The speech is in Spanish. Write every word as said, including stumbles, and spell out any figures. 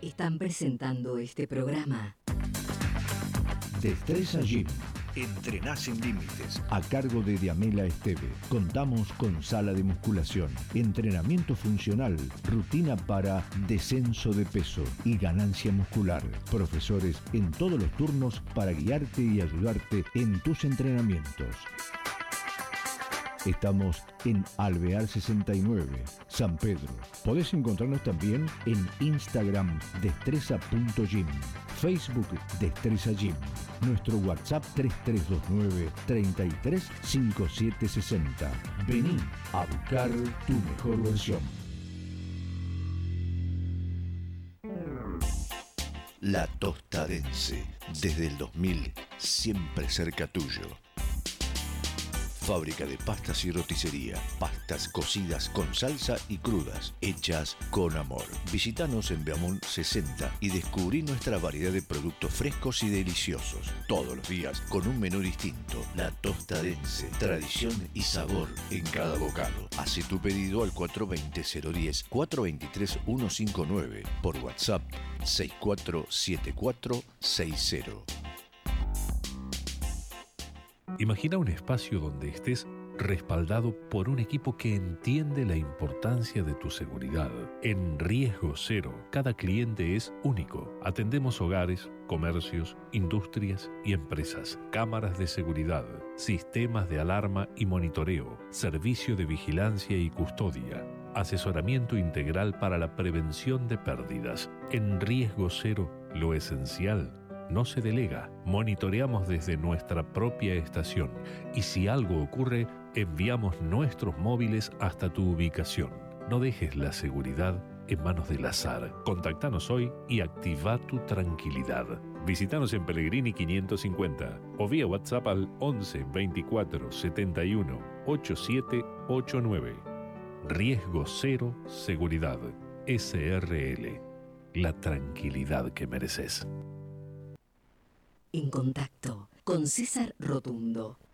están presentando este programa. Destreza Gym. Entrenás sin límites. A cargo de Diamela Esteve. Contamos con sala de musculación, entrenamiento funcional, rutina para descenso de peso y ganancia muscular. Profesores en todos los turnos para guiarte y ayudarte en tus entrenamientos. Estamos en Alvear sesenta y nueve, San Pedro. Podés encontrarnos también en Instagram destreza punto gym, Facebook Destreza Gym, nuestro WhatsApp tres tres dos nueve, tres tres cinco siete seis cero. Vení a buscar tu mejor versión. La Tostadense, desde el dos mil, siempre cerca tuyo. Fábrica de pastas y roticería. Pastas cocidas con salsa y crudas, hechas con amor. Visítanos en Beamont sesenta y descubrí nuestra variedad de productos frescos y deliciosos. Todos los días con un menú distinto. La Tostadense, tradición y sabor en cada bocado. Hace tu pedido al cuatro dos cero, cero uno cero, cuatro dos tres, uno cinco nueve por WhatsApp seis cuatro siete cuatro seis cero. Imagina un espacio donde estés respaldado por un equipo que entiende la importancia de tu seguridad. En Riesgo Cero, cada cliente es único. Atendemos hogares, comercios, industrias y empresas. Cámaras de seguridad, sistemas de alarma y monitoreo, servicio de vigilancia y custodia, asesoramiento integral para la prevención de pérdidas. En Riesgo Cero, lo esencial no se delega. Monitoreamos desde nuestra propia estación y si algo ocurre, enviamos nuestros móviles hasta tu ubicación. No dejes la seguridad en manos del azar. Contactanos hoy y activa tu tranquilidad. Visítanos en Pellegrini quinientos cincuenta o vía WhatsApp al once veinticuatro setenta y uno ochenta y siete ochenta y nueve. Riesgo Cero Seguridad. S R L. La tranquilidad que mereces. En contacto con César Rotundo.